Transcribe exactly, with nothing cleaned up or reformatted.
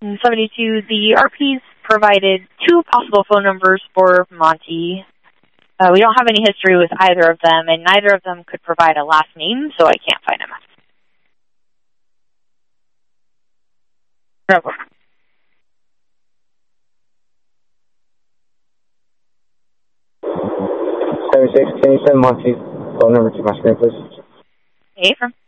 Station seventy-two, the R Ps provided two possible phone numbers for Monty. Uh, we don't have any history with either of them, and neither of them could provide a last name, so I can't find him. No. seventy-six, can you send Monty's phone number to my screen, please? Hey, from